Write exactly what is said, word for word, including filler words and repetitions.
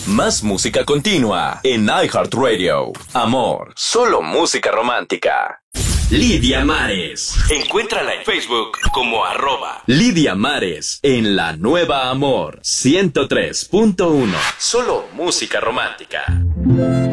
Más música continua en iHeartRadio. Amor, solo música romántica. Lidia Mares. Encuéntrala en Facebook como arroba Lidia Mares en La Nueva Amor ciento tres punto uno. Solo música romántica.